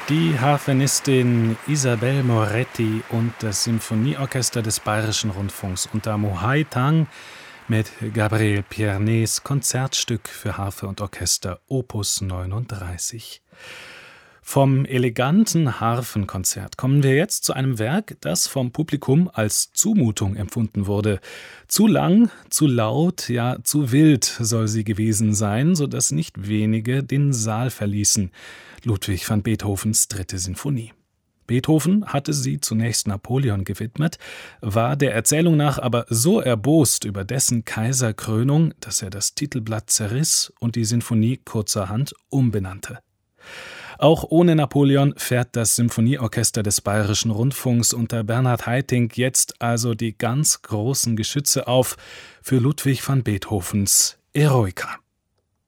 Die Harfenistin Isabel Moretti und das Symphonieorchester des Bayerischen Rundfunks unter Mohay Tang mit Gabriel Piernets Konzertstück für Harfe und Orchester Opus 39. Vom eleganten Harfenkonzert kommen wir jetzt zu einem Werk, das vom Publikum als Zumutung empfunden wurde. Zu lang, zu laut, ja zu wild soll sie gewesen sein, sodass nicht wenige den Saal verließen. Ludwig van Beethovens 3. Sinfonie. Beethoven hatte sie zunächst Napoleon gewidmet, war der Erzählung nach aber so erbost über dessen Kaiserkrönung, dass er das Titelblatt zerriss und die Sinfonie kurzerhand umbenannte. Auch ohne Napoleon fährt das Symphonieorchester des Bayerischen Rundfunks unter Bernhard Haitink jetzt also die ganz großen Geschütze auf für Ludwig van Beethovens Eroica.